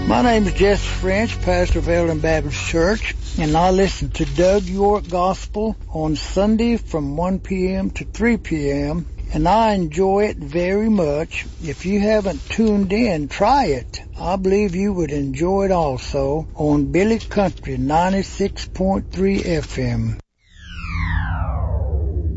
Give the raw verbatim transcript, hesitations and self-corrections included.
My name is Jess French, pastor of Ellen Baptist Church, and I listen to Doug York Gospel on Sunday from one p.m. to three p.m., and I enjoy it very much. If you haven't tuned in, try it. I believe you would enjoy it also on Billy Country ninety-six point three F M.